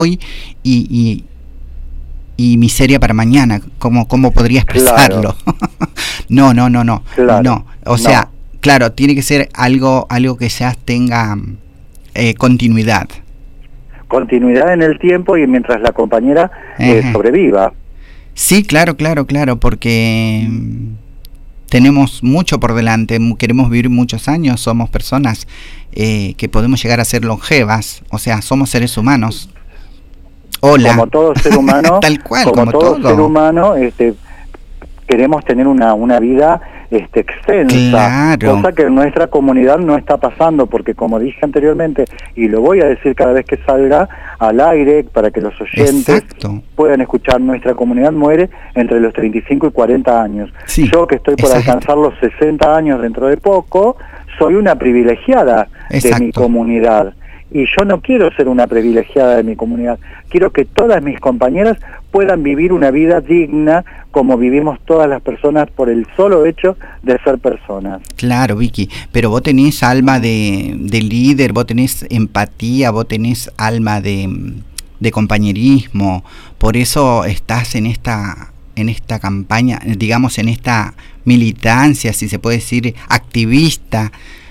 hoy y, y miseria para mañana. ¿Cómo podría expresarlo? Claro. No. Claro. No. O sea, claro, tiene que ser algo que ya tenga continuidad. Continuidad en el tiempo y mientras la compañera sobreviva. Sí, claro, porque tenemos mucho por delante, queremos vivir muchos años, somos personas que podemos llegar a ser longevas, o sea, somos seres humanos. Hola. Como todo ser humano, tal cual, como todo ser humano, queremos tener una vida extensa, claro. Cosa que en nuestra comunidad no está pasando, porque como dije anteriormente, y lo voy a decir cada vez que salga al aire, para que los oyentes Exacto. puedan escuchar, nuestra comunidad muere entre los 35 y 40 años. Sí, yo que estoy por alcanzar los 60 años dentro de poco, soy una privilegiada de mi comunidad. Y yo no quiero ser una privilegiada de mi comunidad, quiero que todas mis compañeras puedan vivir una vida digna como vivimos todas las personas por el solo hecho de ser personas. Claro, Vicky, pero vos tenés alma de líder, vos tenés empatía, vos tenés alma de compañerismo, por eso estás en esta campaña, digamos en esta militancia, si se puede decir, activista,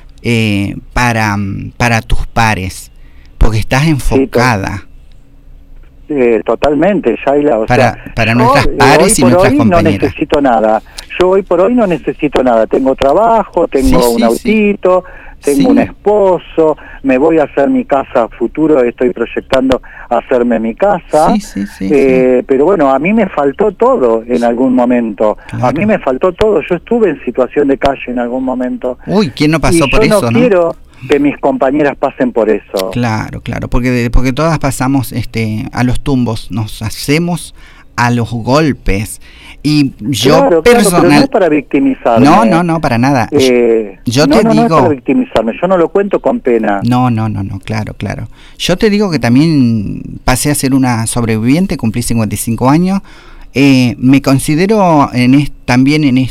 para tus pares, porque estás enfocada. Totalmente, Yaila. Para nuestras pares y nuestras compañeras. No necesito nada. Yo hoy por hoy no necesito nada. Tengo trabajo, tengo un autito, tengo un esposo, me voy a hacer mi casa a futuro, estoy proyectando hacerme mi casa. Pero bueno, a mí me faltó todo en algún momento. Claro. A mí me faltó todo. Yo estuve en situación de calle en algún momento. Uy, ¿quién no pasó por eso, no? Yo no quiero que mis compañeras pasen por eso. Claro, porque todas pasamos a los tumbos, nos hacemos a los golpes. Y yo pero no es para victimizarme. No, para nada. Yo te digo, no es para victimizarme, yo no lo cuento con pena. No, claro. Yo te digo que también pasé a ser una sobreviviente, cumplí 55 años. Me considero también en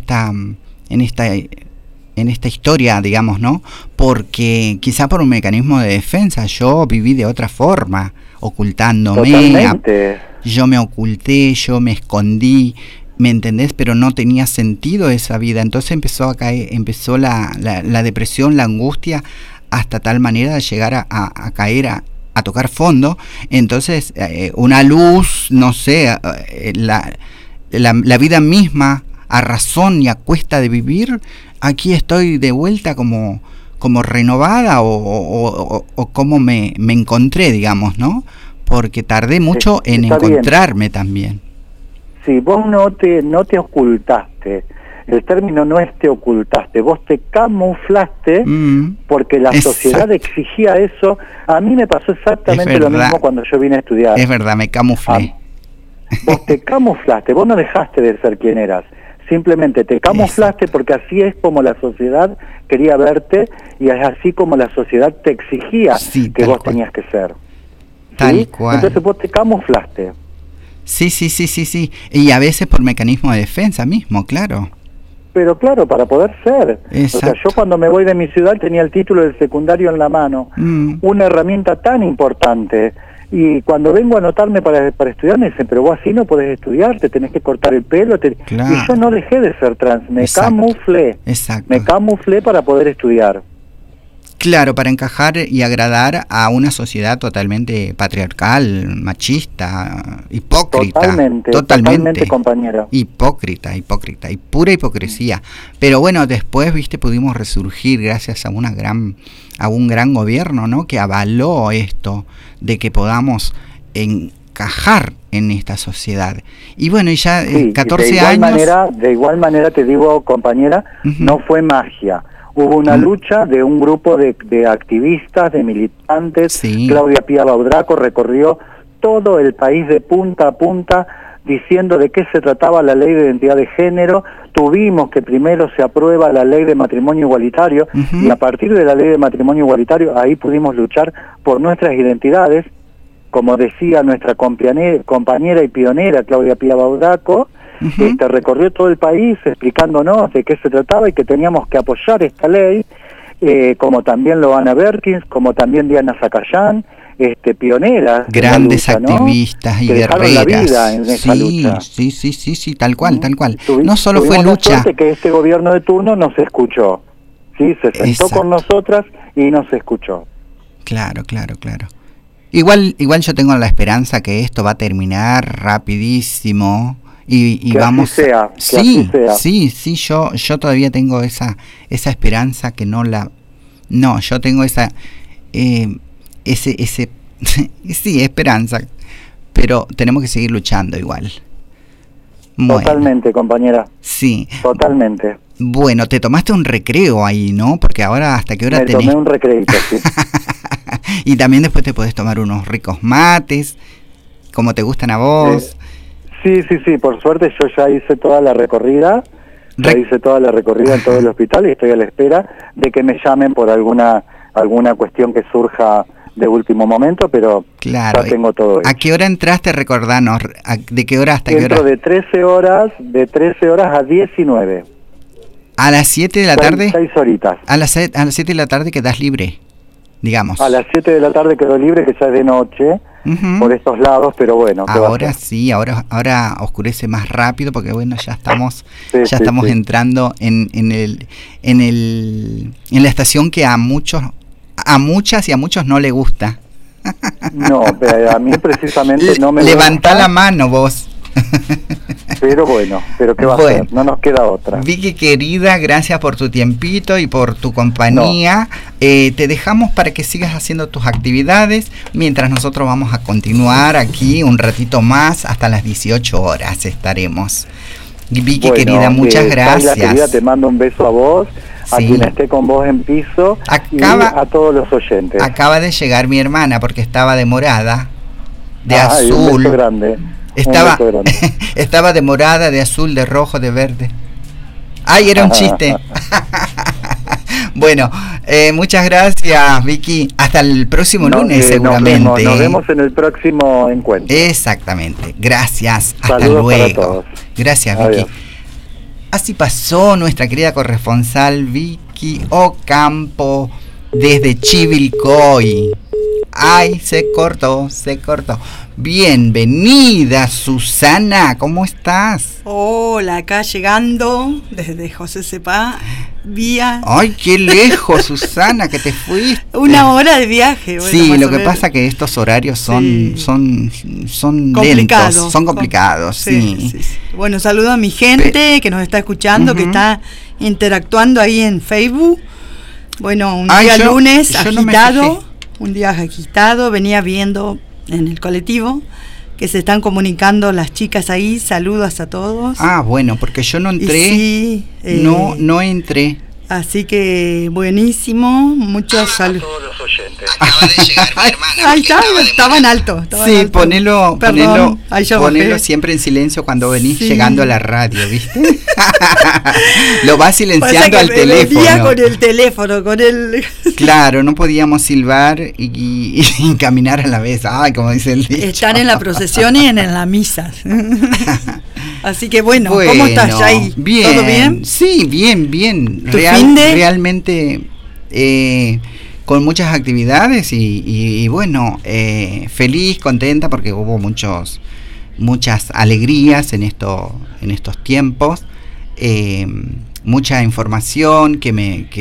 esta historia, digamos, ¿no? Porque quizá por un mecanismo de defensa yo viví de otra forma, ocultándome. Totalmente. Yo me oculté, yo me escondí, ¿me entendés? Pero no tenía sentido esa vida. Entonces empezó la depresión, la angustia, hasta tal manera de llegar a caer a tocar fondo. Entonces una luz, no sé, la vida misma, a razón y a cuesta de vivir, aquí estoy de vuelta como renovada o como me encontré, digamos, ¿no? Porque tardé mucho en encontrarme bien. También. Sí, vos no te ocultaste. El término no es te ocultaste, vos te camuflaste porque la sociedad exigía eso. A mí me pasó exactamente lo mismo cuando yo vine a estudiar. Es verdad, me camuflé. Vos te camuflaste, vos no dejaste de ser quien eras. Simplemente te camuflaste porque así es como la sociedad quería verte y es así como la sociedad te exigía que vos tenías que ser. Tal cual. Entonces vos te camuflaste. Sí. Y a veces por mecanismo de defensa mismo, claro. Pero claro, para poder ser. Exacto. O sea, yo cuando me voy de mi ciudad tenía el título del secundario en la mano. Una herramienta tan importante. Y cuando vengo a anotarme para estudiar me dicen, pero vos así no podés estudiar, te tenés que cortar el pelo. Claro. Y yo no dejé de ser trans, me camuflé. Exacto. Me camuflé para poder estudiar. Claro, para encajar y agradar a una sociedad totalmente patriarcal, machista, hipócrita. Totalmente, compañero. Hipócrita, y pura hipocresía. Pero bueno, después, pudimos resurgir gracias a un gran gobierno, ¿no? Que avaló esto de que podamos encajar en esta sociedad. Y bueno, y ya 14 años... De igual manera te digo, compañera, no fue magia. Hubo una lucha de un grupo de activistas, de militantes. Claudia Pía Baudraco recorrió todo el país de punta a punta diciendo de qué se trataba la ley de identidad de género. Tuvimos que primero se aprueba la ley de matrimonio igualitario y a partir de la ley de matrimonio igualitario ahí pudimos luchar por nuestras identidades. Como decía nuestra compañera y pionera Claudia Pía Baudraco, recorrió todo el país explicándonos de qué se trataba y que teníamos que apoyar esta ley, como también Loana Berkins, como también Diana Zacayán, pioneras, grandes lucha, activistas, ¿no? Y que dejaron la guerreras. vida en esa lucha. Sí, tal cual. No solo fue Tuvimos lucha. la suerte que este gobierno de turno nos escuchó, sí, se sentó con nosotras y nos escuchó. Claro. Igual yo tengo la esperanza que esto va a terminar rapidísimo y que vamos. Así sea, así sea. Sí, yo todavía tengo esa esperanza que no, yo tengo esa sí, esperanza, pero tenemos que seguir luchando igual. Bueno. Totalmente, compañera. Sí. Totalmente. Bueno, te tomaste un recreo ahí, ¿no? Porque ahora, ¿hasta qué hora tenés? Me tomé un recreito, sí. Y también después te podés tomar unos ricos mates, como te gustan a vos. Sí, por suerte yo ya hice toda la recorrida. Hice toda la recorrida en todo el hospital y estoy a la espera de que me llamen por alguna cuestión que surja de último momento, pero claro, ya tengo todo hecho. ¿A qué hora entraste? Recordanos, ¿de qué hora hasta qué hora? De 13 horas a 19. ¿A las 7 de la tarde? 6 horitas. A las 7 de la tarde quedás libre, digamos. A las 7 de la tarde quedó libre, que ya es de noche, por estos lados, pero bueno. Ahora sí, ahora oscurece más rápido, porque bueno, ya estamos entrando en la estación que a muchas y a muchos no le gusta. No, pero a mí precisamente no me Levantá la mano vos. Pero bueno, ¿qué va a hacer? No nos queda otra. Vicky querida, gracias por tu tiempito y por tu compañía. Te dejamos para que sigas haciendo tus actividades mientras nosotros vamos a continuar aquí un ratito más, hasta las 18 horas estaremos. Vicky querida, muchas gracias. Querida, te mando un beso a vos, a quien esté con vos en piso y a todos los oyentes. Acaba de llegar mi hermana porque estaba demorada, de azul. Un beso grande. Estaba de morada, de azul, de rojo, de verde. ¡Ay, era un chiste! Bueno, muchas gracias, Vicky. Hasta el próximo lunes, seguramente. Nos vemos en el próximo encuentro. Exactamente. Gracias. Hasta Saludos luego. para todos. Gracias, Adiós. Vicky. Así pasó nuestra querida corresponsal Vicky Ocampo desde Chivilcoy. ¡Ay, se cortó! Bienvenida, Susana, ¿cómo estás? Hola, acá llegando desde José Cepá, vía... ¡Ay, qué lejos, Susana, que te fuiste! 1 hora de viaje. Bueno, sí, lo que pasa es que estos horarios son lentos, son complicados, sí. Bueno, saludo a mi gente que nos está escuchando, que está interactuando ahí en Facebook. Bueno, un día lunes agitado, venía viendo en el colectivo que se están comunicando las chicas ahí. Saludos a todos. Bueno, porque yo no entré. Sí, no entré. Así que buenísimo, muchos saludos. A todos los oyentes. Acaba de llegar mi hermana. Ahí estaba en alto. Sí, ponelo bajé. Siempre en silencio cuando venís llegando a la radio, ¿viste? Lo vas silenciando al teléfono. Venía con el teléfono, Claro, no podíamos silbar y caminar a la vez. Ay, como dice el dicho. Están en la procesión y en la misa. Así que bueno, ¿cómo estás ahí? Bien. ¿Todo bien? Sí, bien. Realmente con muchas actividades y bueno, feliz, contenta porque hubo muchas alegrías en estos tiempos, mucha información que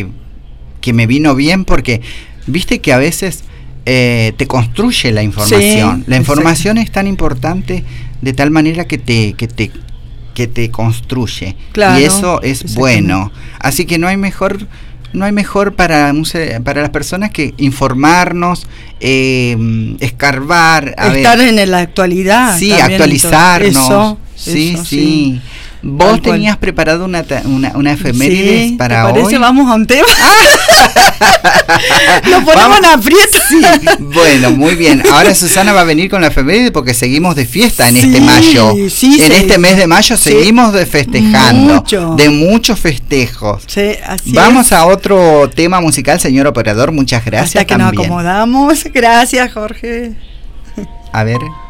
me vino bien porque viste que a veces te construye la información. La información es tan importante de tal manera que te construye, claro, y eso es bueno. Así que no hay mejor para las personas que informarnos, escarbar, estar en la actualidad, sí, actualizarnos. Sí. ¿Vos tenías preparado una efemérides para hoy? Parece, vamos a un tema. Nos ponemos en aprieto. Sí, bueno, muy bien. Ahora Susana va a venir con la efeméride porque seguimos de fiesta en este mayo. Este mes de mayo seguimos festejando. De muchos festejos. Sí, así Vamos a otro tema musical, señor operador. Muchas gracias. Hasta que nos acomodamos. Gracias, Jorge. A ver.